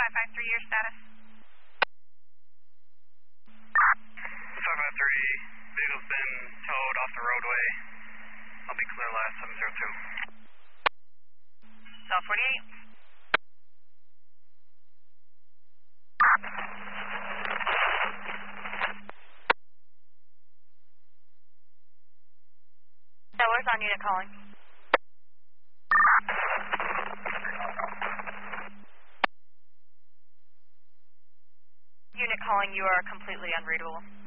553, your status? 553, vehicle's been towed off the roadway. I'll be clear last 702. Cell 48. Sellers on unit calling. Unit calling, you are completely unreadable.